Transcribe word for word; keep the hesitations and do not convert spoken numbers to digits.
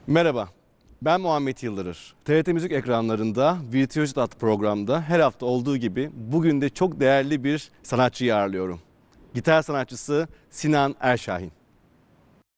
Merhaba, ben Muhammed Yıldırır. T R T Müzik ekranlarında Virtüözit adlı programda her hafta olduğu gibi bugün de çok değerli bir sanatçıyı ağırlıyorum. Gitar sanatçısı Sinan Erşahin.